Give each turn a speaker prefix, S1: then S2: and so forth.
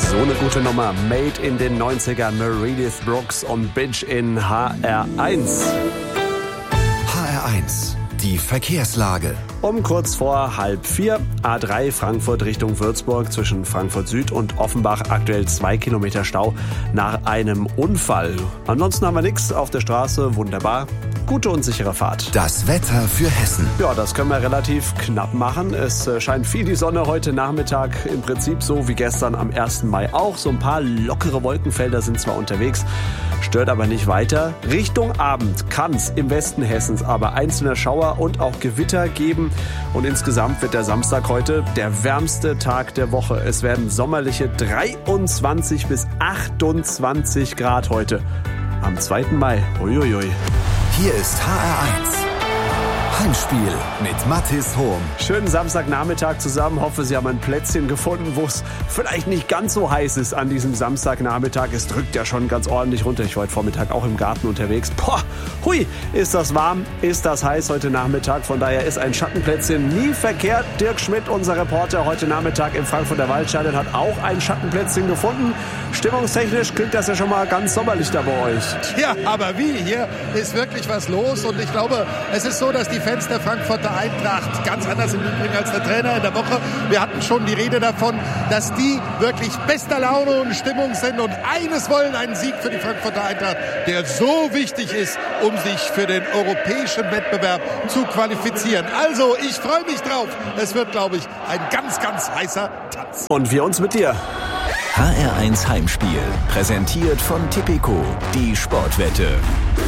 S1: So eine gute Nummer. Made in den 90ern. Meredith Brooks und Bitch in HR1.
S2: HR1, die Verkehrslage.
S1: Um kurz vor 3:30 A3 Frankfurt Richtung Würzburg zwischen Frankfurt Süd und Offenbach aktuell 2 Kilometer Stau nach einem Unfall. Ansonsten haben wir nichts auf der Straße. Wunderbar. Gute und sichere Fahrt.
S2: Das Wetter für Hessen.
S1: Ja, das können wir relativ knapp machen. Es scheint viel die Sonne heute Nachmittag. Im Prinzip so wie gestern am 1. Mai auch. So ein paar lockere Wolkenfelder sind zwar unterwegs, stört aber nicht weiter. Richtung Abend kann es im Westen Hessens aber einzelne Schauer und auch Gewitter geben. Und insgesamt wird der Samstag heute der wärmste Tag der Woche. Es werden sommerliche 23 bis 28 Grad heute. Am 2. Mai. Uiuiui.
S2: Hier ist HR1. Heimspiel mit Mathis Hohm.
S1: Schönen Samstagnachmittag zusammen. Hoffe, Sie haben ein Plätzchen gefunden, wo es vielleicht nicht ganz so heiß ist an diesem Samstagnachmittag. Es drückt ja schon ganz ordentlich runter. Ich war heute Vormittag auch im Garten unterwegs. Boah, hui, ist das warm, ist das heiß heute Nachmittag. Von daher ist ein Schattenplätzchen nie verkehrt. Dirk Schmidt, unser Reporter, heute Nachmittag im Frankfurter Waldstadion, hat auch ein Schattenplätzchen gefunden. Stimmungstechnisch klingt das ja schon mal ganz sommerlich da bei euch.
S3: Ja, aber wie? Hier ist wirklich was los. Und ich glaube, es ist so, dass die Fans der Frankfurter Eintracht, ganz anders im Übrigen als der Trainer in der Woche, wir hatten schon die Rede davon, dass die wirklich bester Laune und Stimmung sind und eines wollen, einen Sieg für die Frankfurter Eintracht, der so wichtig ist, um sich für den europäischen Wettbewerb zu qualifizieren. Also, ich freue mich drauf. Es wird, glaube ich, ein ganz, ganz heißer Tanz.
S1: Und wir uns mit dir.
S2: HR1 Heimspiel, präsentiert von Tipico, die Sportwette.